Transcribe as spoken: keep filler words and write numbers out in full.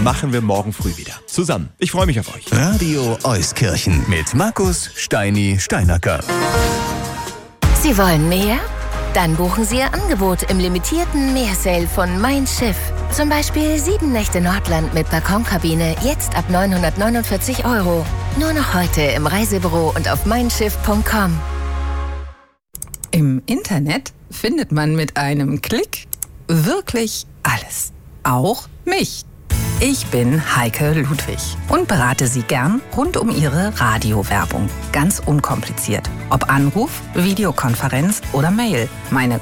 machen wir morgen früh wieder. Zusammen. Ich freue mich auf euch. Radio Euskirchen mit Markus Steini Steinacker. Sie wollen mehr? Dann buchen Sie Ihr Angebot im limitierten Meersale von Mein Schiff. Zum Beispiel sieben Nächte Nordland mit Balkonkabine, jetzt ab neunhundertneunundvierzig Euro. Nur noch heute im Reisebüro und auf mein schiff punkt com. Im Internet findet man mit einem Klick wirklich alles. Auch mich. Ich bin Heike Ludwig und berate Sie gern rund um Ihre Radiowerbung. Ganz unkompliziert. Ob Anruf, Videokonferenz oder Mail. Meine